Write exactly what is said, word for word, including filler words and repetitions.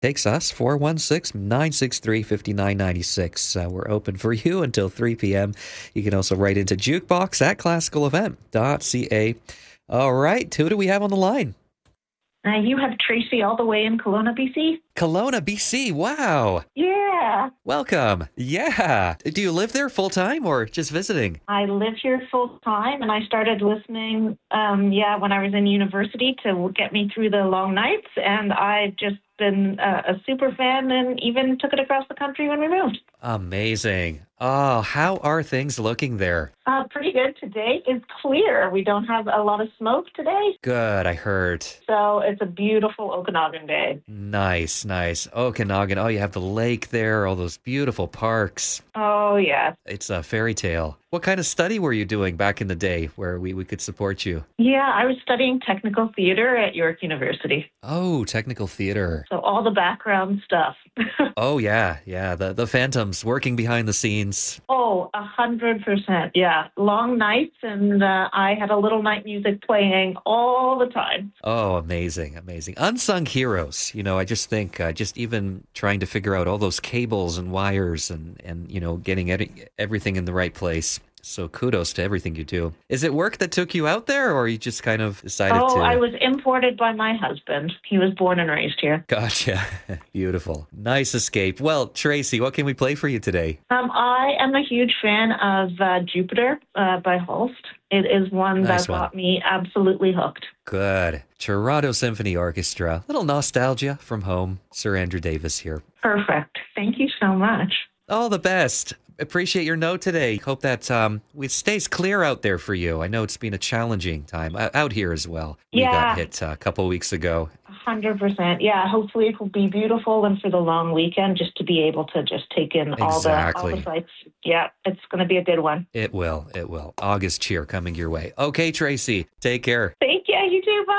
Takes us four one six, nine six three, five nine nine six. Uh, we're open for you until three p.m. You can also write into jukebox at classical event dot c a. All right, who do we have on the line? Uh, you have Tracy all the way in Kelowna, B C. Kelowna, B C. Wow. Yeah. Welcome. Yeah. Do you live there full time or just visiting? I live here full time, and I started listening, um, yeah, when I was in university to get me through the long nights, and I've just been uh, a super fan and even took it across the country when we moved. Amazing. Oh, how are things looking there? Uh, pretty good. Today is clear. We don't have a lot of smoke today. Good, I heard. So it's a beautiful Okanagan day. Nice, nice. Okanagan. Oh, you have the lake there, all those beautiful parks. Oh, yeah. It's a fairy tale. What kind of study were you doing back in the day where we, we could support you? Yeah, I was studying technical theater at York University. Oh, technical theater. So all the background stuff. Oh, yeah, yeah. The, the phantoms working behind the scenes. Oh, a hundred percent. Yeah. Long nights, and uh, I had a little night music playing all the time. Oh, amazing, amazing. Unsung heroes. You know, I just think uh, just even trying to figure out all those cables and wires and, and you know, getting ed- everything in the right place. So kudos to everything you do. Is it work that took you out there, or you just kind of decided oh, to? Oh, I was imported by my husband. He was born and raised here. Gotcha. Beautiful. Nice escape. Well, Tracy, what can we play for you today? Um, I am a huge fan of uh, Jupiter uh, by Holst. It is one Nice that one. got me absolutely hooked. Good. Toronto Symphony Orchestra. Little nostalgia from home. Sir Andrew Davis here. Perfect. Thank you so much. All the best. Appreciate your note today. Hope that um, it stays clear out there for you. I know it's been a challenging time uh, out here as well. We Yeah. got hit uh, a couple weeks ago. A hundred percent. Yeah. Hopefully it will be beautiful, and for the long weekend, just to be able to just take in all the all Exactly. the sights. Yeah, it's going to be a good one. It will. It will. August cheer coming your way. Okay, Tracy. Take care. Thank you. You too. Bye.